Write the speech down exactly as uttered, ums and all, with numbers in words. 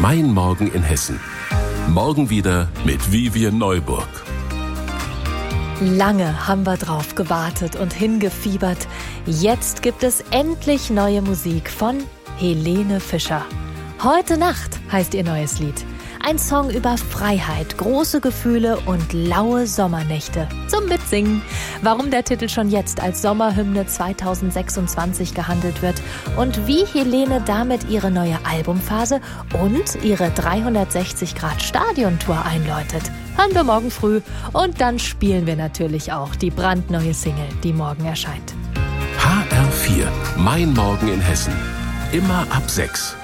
Mein Morgen in Hessen. Morgen wieder mit Vivian Neuburg. Lange haben wir drauf gewartet und hingefiebert. Jetzt gibt es endlich neue Musik von Helene Fischer. Heute Nacht heißt ihr neues Lied. Ein Song über Freiheit, große Gefühle und laue Sommernächte. Zum Mitsingen. Warum der Titel schon jetzt als Sommerhymne zweitausendsechsundzwanzig gehandelt wird und wie Helene damit ihre neue Albumphase und ihre dreihundertsechzig Grad Stadiontour einläutet, hören wir morgen früh. Und dann spielen wir natürlich auch die brandneue Single, die morgen erscheint. H R vier, Mein Morgen in Hessen. Immer ab sechs.